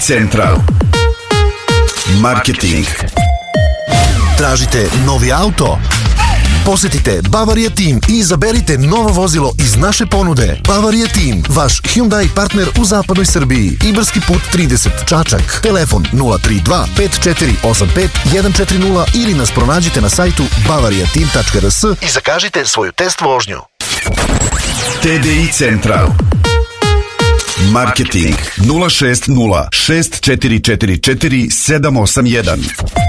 Central. Marketing. Tražite novi auto? Posetite Bavaria Team i izaberite novo vozilo iz naše ponude. Bavaria Team, vaš Hyundai partner u zapadnoj Srbiji. Ibarski put 30, Čačak. Telefon 032 5485 140 ili nas pronađite na sajtu bavariateam.rs i zakažite svoju test vožnju. TDI Central. Marketing 060 6444 781.